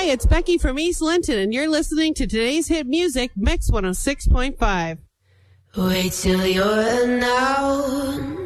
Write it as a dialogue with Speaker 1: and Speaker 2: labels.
Speaker 1: it's Becky from East Linton, and you're listening to today's hit music, Mix 106.5.
Speaker 2: Wait till you're now.